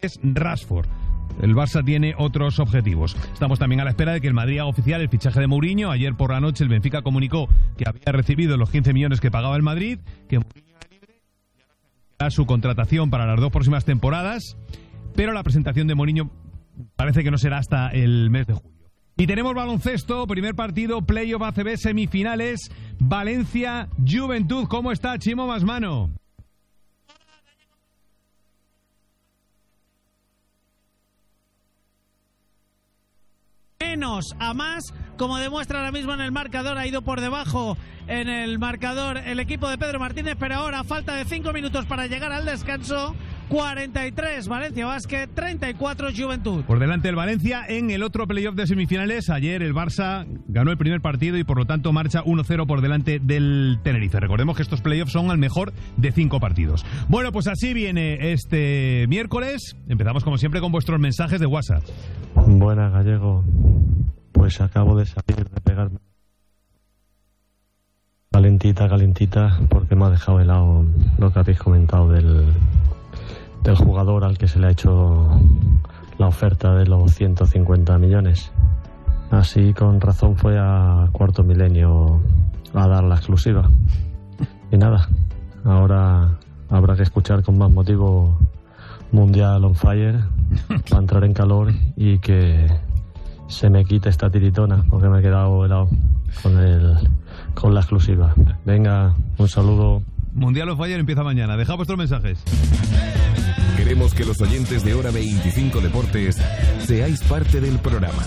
es Rashford. El Barça tiene otros objetivos. Estamos también a la espera de que el Madrid haga oficial el fichaje de Mourinho. Ayer por la noche el Benfica comunicó que había recibido los 15 millones que pagaba el Madrid, que Mourinho era libre y ahora se anunciará su contratación para las 2 próximas temporadas, pero la presentación de Mourinho parece que no será hasta el mes de julio. Y tenemos baloncesto, primer partido, playoff ACB, semifinales, Valencia, Juventud. ¿Cómo está Chimo Masmano? Menos a más, como demuestra ahora mismo en el marcador, ha ido por debajo en el marcador el equipo de Pedro Martínez, pero ahora a falta de 5 minutos para llegar al descanso, 43 Valencia Basket, 34 Juventud. Por delante el Valencia en el otro playoff de semifinales. Ayer el Barça ganó el primer partido y por lo tanto marcha 1-0 por delante del Tenerife. Recordemos que estos playoffs son al mejor de 5 partidos. Bueno, pues así viene este miércoles. Empezamos como siempre con vuestros mensajes de WhatsApp. Buenas, Gallego. Pues acabo de salir de pegarme calentita, porque me ha dejado helado lo que habéis comentado del jugador al que se le ha hecho la oferta de los 150 millones. Así con razón fue a Cuarto Milenio a dar la exclusiva. Y nada, ahora habrá que escuchar con más motivo Mundial on Fire para entrar en calor y que se me quite esta tiritona porque me he quedado helado con la exclusiva. Venga, un saludo. Mundial on Fire empieza mañana. Dejad vuestros mensajes. Queremos que los oyentes de Hora 25 Deportes seáis parte del programa.